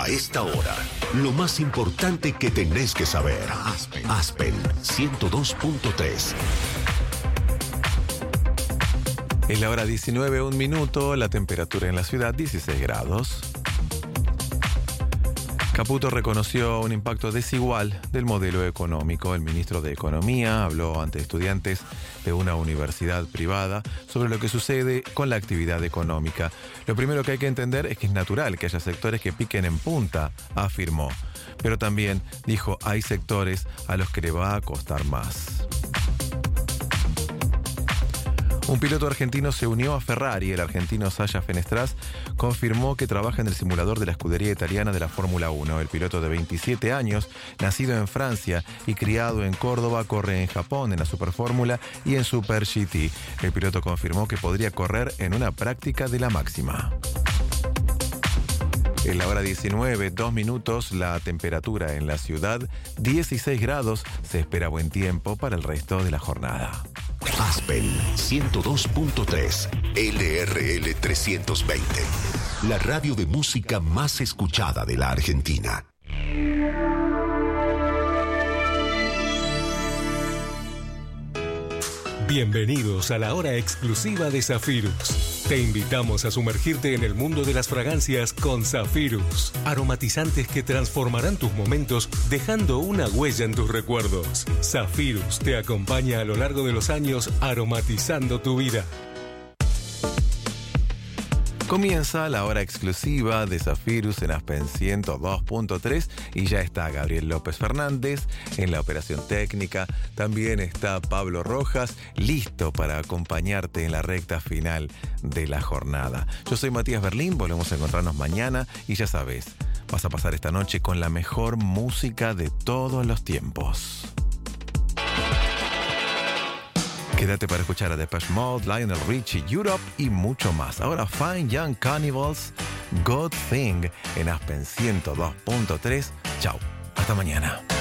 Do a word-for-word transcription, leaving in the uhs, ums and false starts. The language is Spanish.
A esta hora, lo más importante que tenés que saber. Aspen, Aspen ciento dos punto tres. Es la hora diecinueve, un minuto, la temperatura en la ciudad dieciséis grados. Caputo reconoció un impacto desigual del modelo económico. El ministro de Economía habló ante estudiantes de una universidad privada sobre lo que sucede con la actividad económica. Lo primero que hay que entender es que es natural que haya sectores que piquen en punta, afirmó. Pero también dijo, hay sectores a los que le va a costar más. Un piloto argentino se unió a Ferrari. El argentino Sasha Fenestraz confirmó que trabaja en el simulador de la escudería italiana de la Fórmula uno. El piloto de veintisiete años, nacido en Francia y criado en Córdoba, corre en Japón en la Superfórmula y en Super G T. El piloto confirmó que podría correr en una práctica de la máxima. En la hora diecinueve, dos minutos, la temperatura en la ciudad, dieciséis grados. Se espera buen tiempo para el resto de la jornada. Aspen ciento dos punto tres, L R L trescientos veinte. La radio de música más escuchada de la Argentina. Bienvenidos a la hora exclusiva de Zafirus. Te invitamos a sumergirte en el mundo de las fragancias con Zafirus. Aromatizantes que transformarán tus momentos dejando una huella en tus recuerdos. Zafirus te acompaña a lo largo de los años aromatizando tu vida. Comienza la hora exclusiva de Zafirus en Aspen ciento dos punto tres y ya está Gabriel López Fernández en la operación técnica. También está Pablo Rojas, listo para acompañarte en la recta final de la jornada. Yo soy Matías Berlín, volvemos a encontrarnos mañana y ya sabes, vas a pasar esta noche con la mejor música de todos los tiempos. Quédate para escuchar a Depeche Mode, Lionel Richie, Europe y mucho más. Ahora Fine Young Cannibals, Good Thing en Aspen ciento dos punto tres. Chau, hasta mañana.